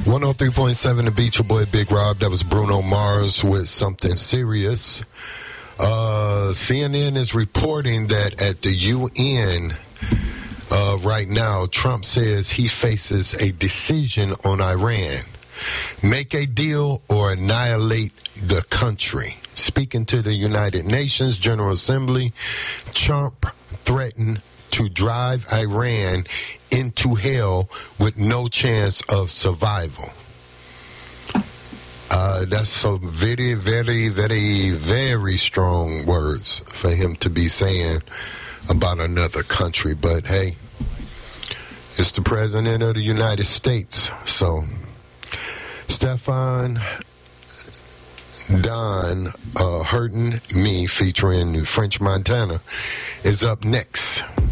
103.7 The Beat, your boy Big Rob. That was Bruno Mars with Something Serious. CNN is reporting that at the UN right now, Trump says he faces a decision on Iran. Make a deal or annihilate the country. Speaking to the United Nations General Assembly, Trump threatened to drive Iran into hell with no chance of survival. That's some very, very, very, very strong words for him to be saying about another country. But hey, it's the President of the United States. So, Stefan Don Hurting Me featuring French Montana is up next.